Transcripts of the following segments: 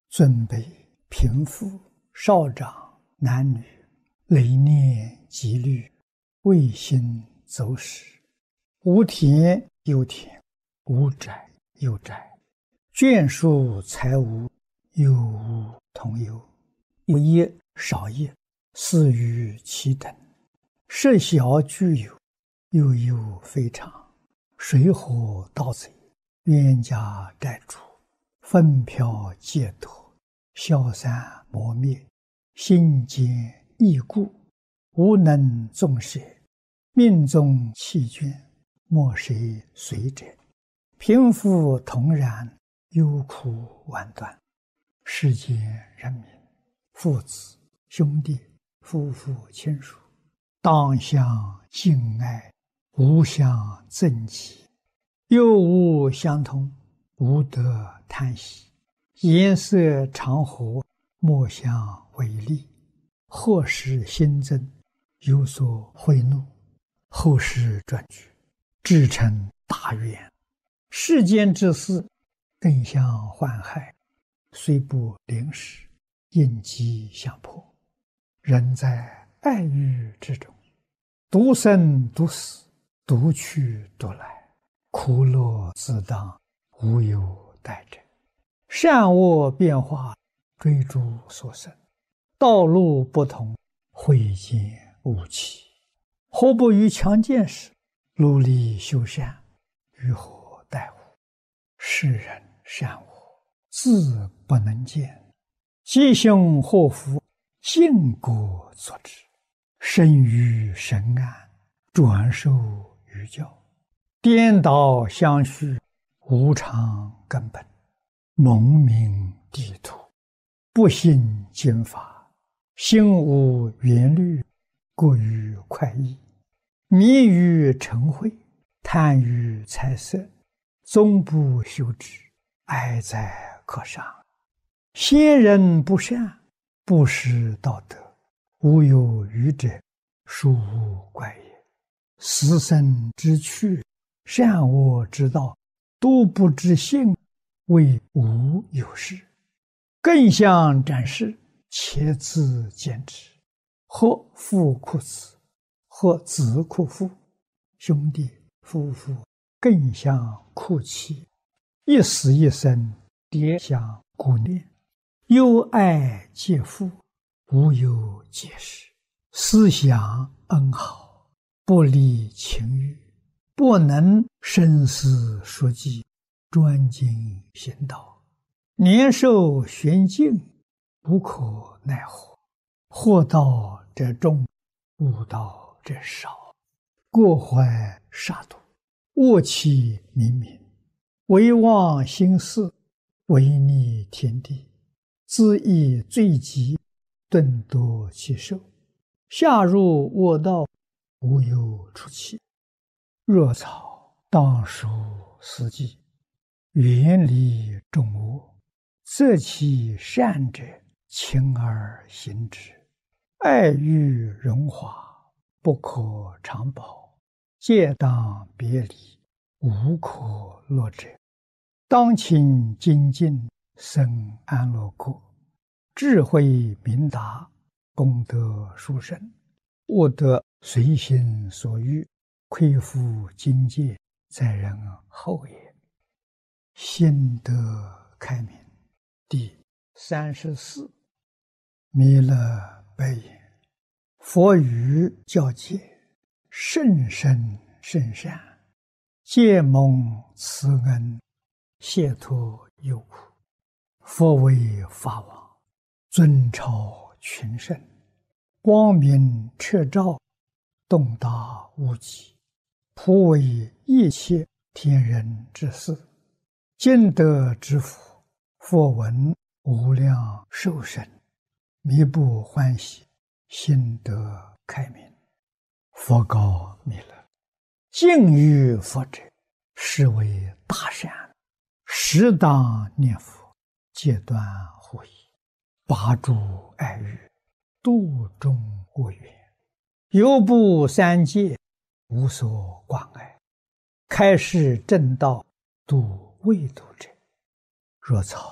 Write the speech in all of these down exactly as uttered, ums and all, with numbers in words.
尊卑贫富少长男女，累念积虑，未心走始。无田有田，无宅有宅，眷属财物，有无同有，有业少业，似于其等。设小具有，有有非常。水火盗贼，冤家债主，风飘劫夺，消散磨灭，心坚易故，无能纵舍，命中弃捐，莫谁随者。贫富同然，忧苦万端。世间人民，父子兄弟夫妇亲属，当相敬爱，无相憎忌，有无相同，无得贪喜。颜色常和，莫相违逆。祸事新增，有所贿赂，后世转举，至成大愿。世间之事，更相患害，虽不临时，应机相迫。人在爱欲之中，独生独死，独去独来，苦乐自当，无有待者。善恶变化，追逐所生，道路不同，慧见无期。何不于强健时，努力修善，于何待乎？世人善恶，自不能见，吉凶祸福，尽果作之。生于神安，转受于教，颠倒相续，无常根本。蒙名地土，不信经法，心无缘虑，过于快意，迷于尘秽，贪于财色，终不修之，哀哉可伤。先人不善，不识道德，无有余者，殊无怪也。死生之趣，善恶之道，都不知性，为无有事。更相展示，且自见之。或父哭子，或子哭父，兄弟夫妇更相哭泣，一死一生，迭相顾念。忧爱皆父，无有解释。思想恩好，不离情欲，不能深思熟记，专精行道。年寿玄境，无可奈何。祸道者众，悟道者少。过怀杀戮，恶气冥冥，唯忘心事，违逆天地，自益罪极，顿夺其寿。下入恶道，无有出期。若草当属四季，远离众恶，择其善者，勤而行之。爱欲荣华，不可长保，戒当别离，无可乐者。当勤精进，生安乐国。智慧明达，功德殊胜，悟得随心所欲，亏负境界，在人后也。心得开明。第三十四。弥勒白言：佛语教戒，甚深甚善，皆蒙慈恩，解脱忧苦。佛为法王，尊超群圣，光明彻照，洞达无极，普为一切天人之事。今得之福，佛闻无量寿生，弥不欢喜，心得开明。佛告弥勒：敬于佛者，是为大善，适当念佛，戒断护疑，拔诸爱欲，度众恶缘，犹不三界，无所关爱，开示正道，度未度者。若草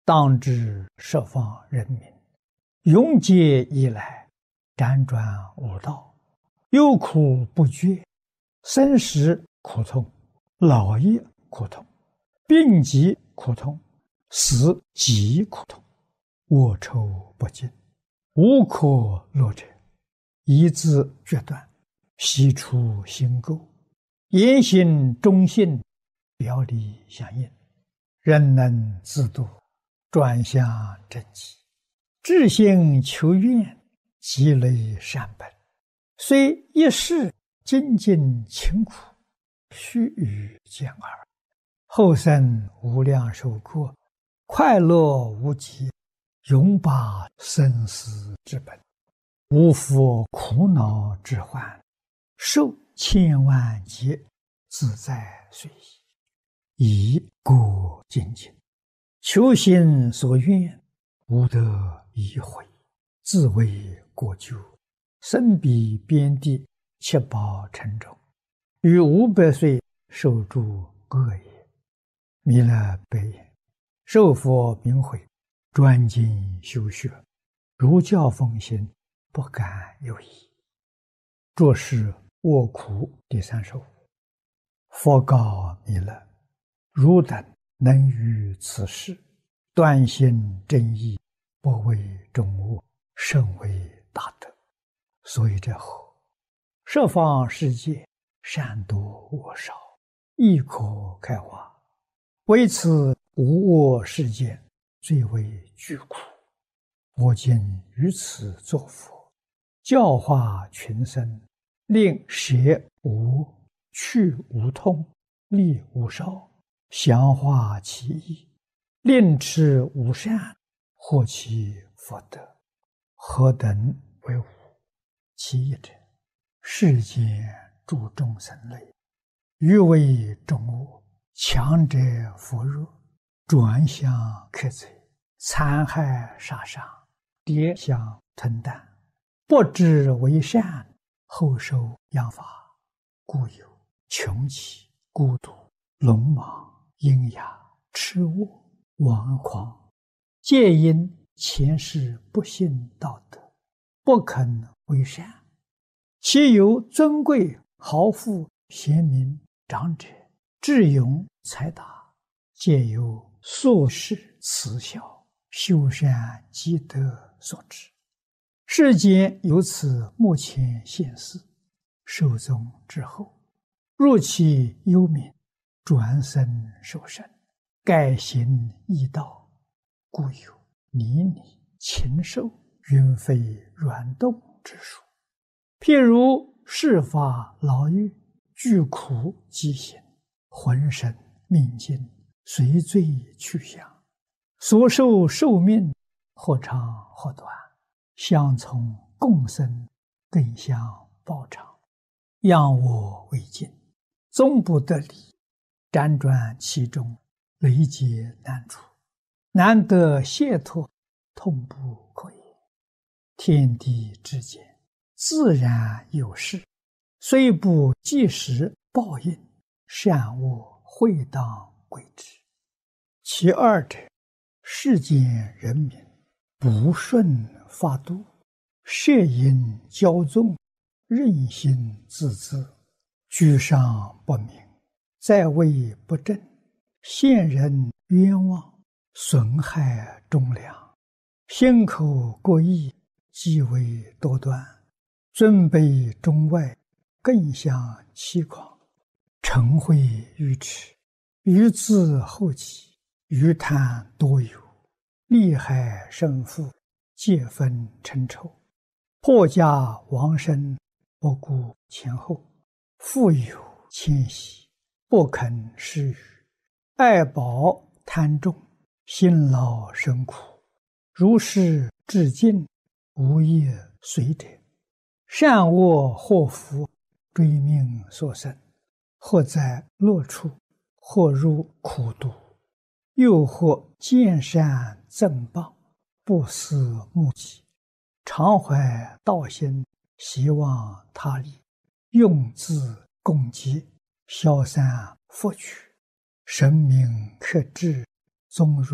当知十方人民，永劫以来，辗转无道，忧苦不绝，生时苦痛，老也苦痛，病疾苦痛，死极苦痛，卧愁不尽，无可乐者，一字决断，悉出心垢，言行忠信，表里相应，人能自度，转向正极，至心求愿，积累善本，虽一世精进勤苦，须臾见耳，后生无量寿过，快乐无极，永拔生死之本，无复苦恼之患，受千万劫，自在随意，以过精进，求心所愿，无得已悔，自为过咎，身彼边地，七宝沉重，于五百岁受诸恶也。弥勒白言：受佛明慧，专精修学，如教奉行，不敢有疑。作是卧苦第三首。佛告弥勒：汝等能于此事，断心正义，不为众恶，甚为大德。所以者何？十方世界，善多恶少，亦可开化。为此无我世界，最为具苦。我今于此作佛，教化群生，令舍无、去无痛，利无少，详化其意，令持无善，获其福德。何等为无？其一者，世间诸众生类，欲为众恶，强者扶弱，转向克贼，残害杀伤，跌相吞啖，不知为善，后受殃罚，故有穷奇、孤独、鲁莽、阴哑、痴卧、顽狂，皆因前世不信道德，不肯为善。其有尊贵、豪富、贤明、长者、智勇、才达，皆由宿世慈孝、修善积德所致。世间由此目前现世，寿终之后，入其幽冥，转生受生，改行异道，故有泥泞、禽兽、云飞软动之术。譬如世法牢狱，具苦饥行，浑身命尽，随罪去向，所受寿命或长或短，相从共生，更相报偿，仰我为镜，终不得离，辗转其中，累劫难除，难得解脱，痛不可言。天地之间，自然有事，虽不即时报应，善恶会当归之。其二者，世间人民不顺法度，摄引骄纵，任性自恣，居上不明，在位不正，陷人冤枉，损害忠良，心口过意，极为多端，尊卑中外，更相欺诳，嗔恚愚痴，愚自后己，愚贪多有，利害胜负，皆分成仇，破家亡身，不顾前后，富有谦息，不肯施予，爱宝贪重，辛劳生苦，如是至尽，无业随者，善恶祸福，追命所生，或在乐处，或入苦毒，又或见善赠报，不思目己，常怀道心，希望他利，用自共济，消散福取，神明克制，终入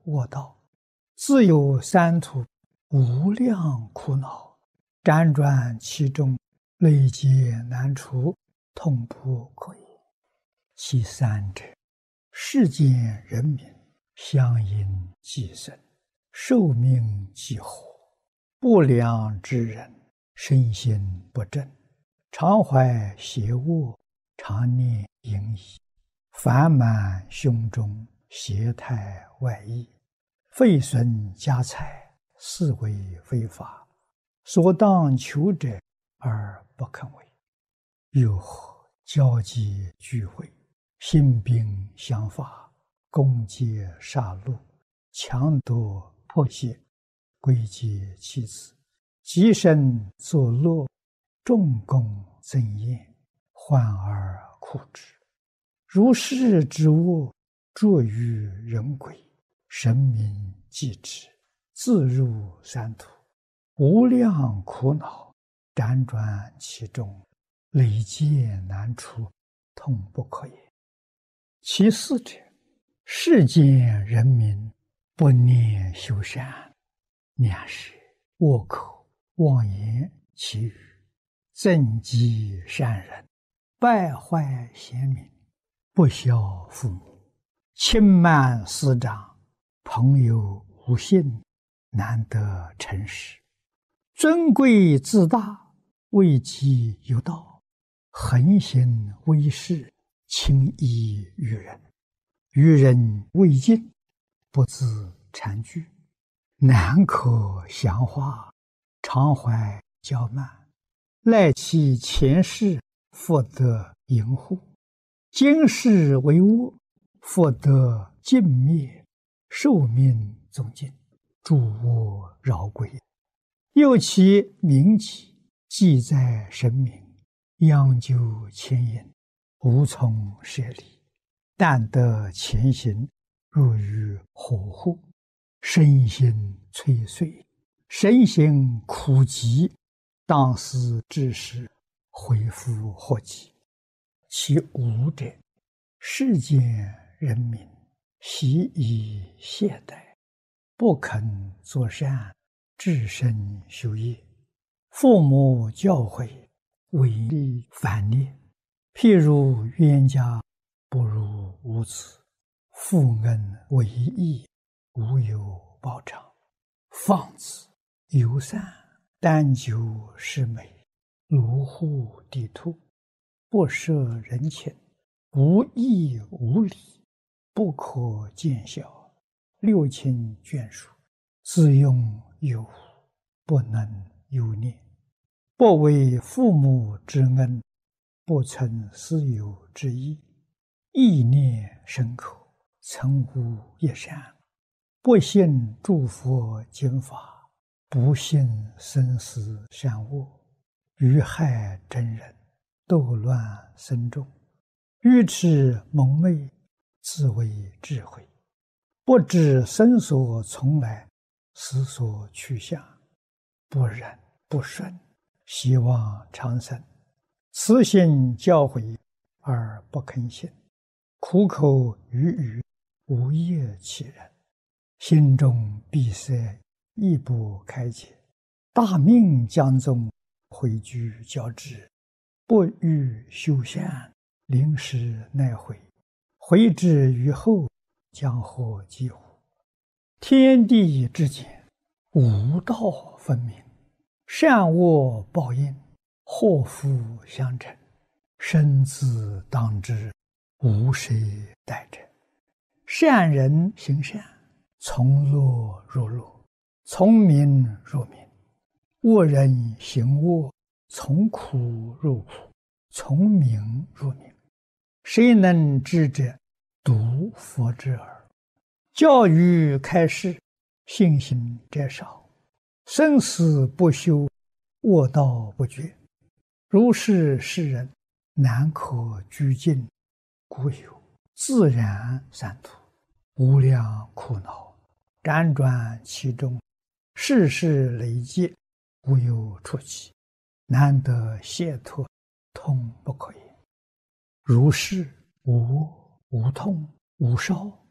卧道，自有三途无量苦恼，辗转其中，累劫难除，痛不可言。其三者，世间人民相因寄生，寿命既活，不良之人，身心不正，常怀邪恶，常念淫逸，烦满胸中，邪态外溢，废损家财，是为非法，所当求者而不肯为。又何交际聚会，兴兵相伐，攻击杀戮，强夺迫胁，归结其子，极身作乐，众功增宴，患而苦之。如是之恶，著于人鬼，神明继之，自入三途，无量苦恼，辗转其中，累劫难除，痛不可言。其四者，世间人民不念修善，两是恶口妄言绮语，增击善人，败坏贤民，不孝父母，轻慢师长，朋友无信，难得诚实，尊贵自大，位极有道，横行威势，轻易于人，于人未尽，不自惭惧，难可详化，常怀骄慢，赖其前世，复得淫护，今世为恶，复得尽灭，寿命终尽，诸恶饶归。又其名己，记在神明，央究牵引，无从舍离，但得前行，入于火户，身心摧碎，身心苦极，当思之时，恢复祸及。其五者，世间人民习以懈怠，不肯作善，至身修业，父母教诲，违逆反逆，譬如冤家不如无子，负恩为义，无有报偿，放子游散，单求是美，卢户地兔，不摄人情，无义无礼，不可见效，六亲眷属，自用有无，不能有念，不为父母之恩，不存私有之意，意念深刻，曾无一善，不信诸佛经法，不信生死善恶，于害真人，斗乱僧众，愚痴蒙昧，自为智慧，不知生所从来，死所去向，不忍不顺，希望长生，慈心教诲而不肯信，苦口语语，无业其人，心中闭塞，亦不开解，大命将终，回居交织，不欲修善，临时奈悔，悔之于后，将获几乎？天地之间，无道分明，善恶报应，祸福相承，生自当之，无谁代者。善人行善，从乐入乐，从名入名；恶人行恶，从苦入苦，从名入名。谁能知者？独佛之耳。教育开示，信行者少，生死不休，恶道不绝。如是世人，难可居尽，故有自然三途，无量苦恼，辗转其中，世事累积，无有出期，难得解脱，痛不可言。如是无恶无痛无烧，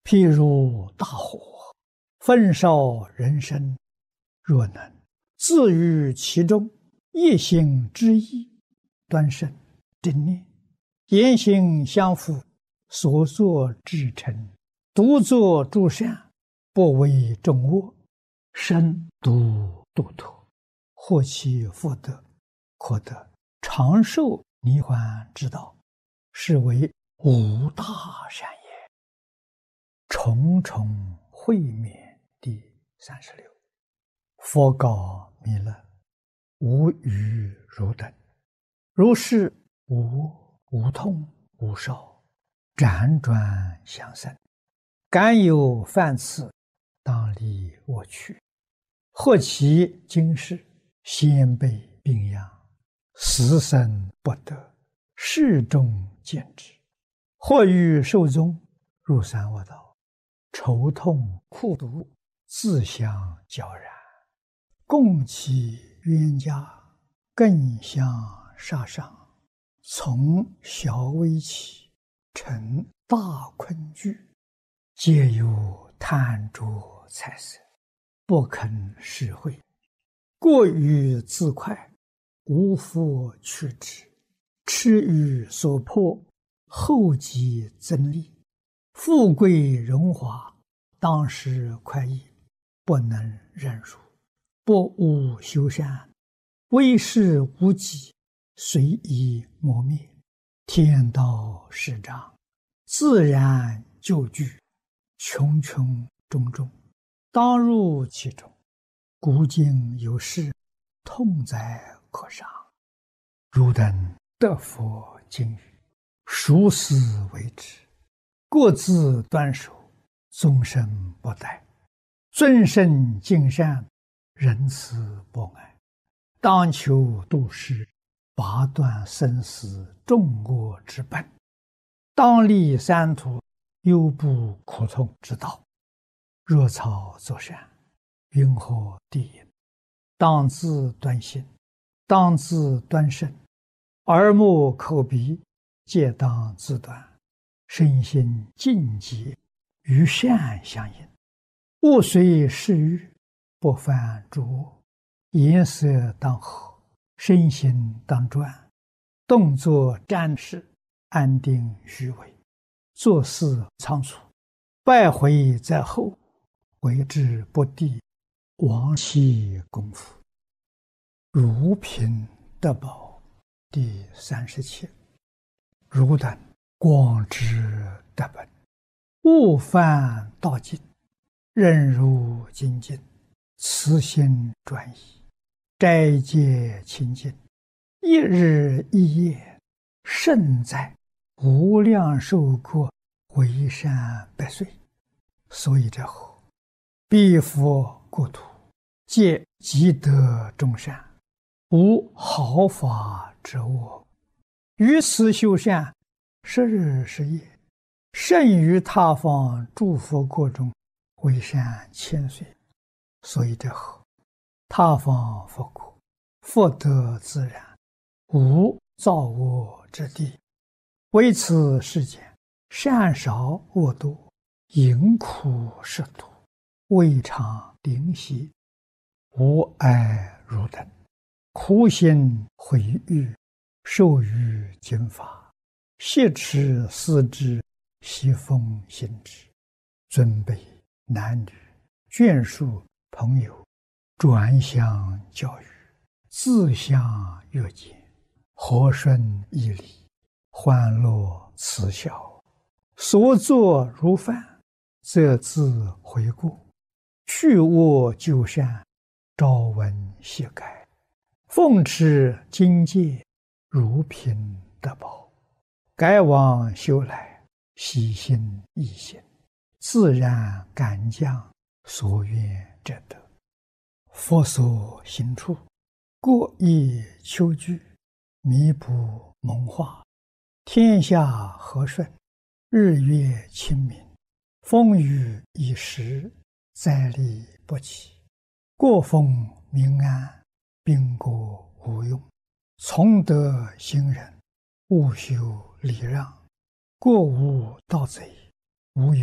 譬如大火，焚烧人生，若能自于其中，一心之意，端正正念，言行相符，所作至诚，独作诸善，不为众恶，身独度脱，获其福德，可得长寿离患之道，是为无大善也。重重会面第三十六。佛告弥勒：无余如等，如是无无痛无烧，辗转相生，敢有犯次，当离我去。或其今世，先辈病殃，死生不得，世众见之。或欲寿终，入三恶道，愁痛苦毒，自相交然，共其冤家，更相杀伤，从小危起，成大困惧，皆有贪着财色，不肯实惠，过于自快，无复去之，痴于所迫，后继增利，富贵荣华，当时快意，不能忍辱，不务修善，为事无己，随意磨灭，天道始彰，自然就具，穷穷种种，当入其中。古今有事，痛哉可伤。汝等得佛经语，熟思为之，各自端守，终身不殆，尊圣敬善，仁慈博爱，当求度世，拔断生死众恶之本，当立三途忧怖苦痛之道。若操作善，云何地也？当自端心，当自端身，耳目口鼻皆当自端，身心净洁，与善相应，勿随世欲，不犯诸恶，颜色当和，身心当专，动作瞻视，安定虚伪，做事仓促，败毁在后，为之不第，亡其功夫。如贫得宝第三十七。汝等广知得本，勿犯道境，任如精进，慈心专一，斋戒清净，一日一夜，胜在无量寿过，为善百岁。所以者后，彼佛国土，皆积德众善，无毫发之恶，于此修善，十日十夜，胜于他方诸佛国中，为善千岁。所以者后，他方佛国，福德自然，无造恶之地。为此世间，善少恶多，淫苦食毒，未尝灵犀，无碍汝等，苦心毁誉，受于经法，挟持思之，习奉行之，尊卑男女，眷属朋友，转相教育，自相约见，和顺义理，欢乐慈孝，所作如犯，则自悔过，去恶就善，朝闻夕改，奉持经戒，如贫得宝，改往修来，喜心易行，自然感将，所愿者得。佛所行处，过亦求具，弥补蒙化，天下和顺，日月清明，风雨已时，灾利不起，过风民安，兵国无用，从德行人，勿修礼让，过无盗贼，无有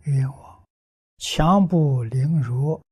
冤枉，强不凌辱，